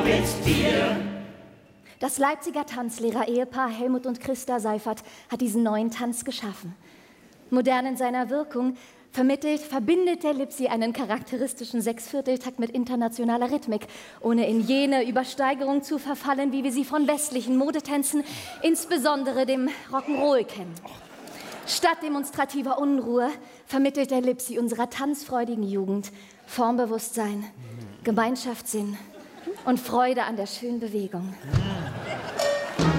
mit dir. Das Leipziger Tanzlehrer-Ehepaar Helmut und Christa Seifert hat diesen neuen Tanz geschaffen. Modern in seiner Wirkung verbindet der Lipsi einen charakteristischen Sechsvierteltakt mit internationaler Rhythmik, ohne in jene Übersteigerung zu verfallen, wie wir sie von westlichen Modetänzen, insbesondere dem Rock'n'Roll, kennen. Statt demonstrativer Unruhe vermittelt der Lipsi unserer tanzfreudigen Jugend Formbewusstsein, Gemeinschaftssinn und Freude an der schönen Bewegung.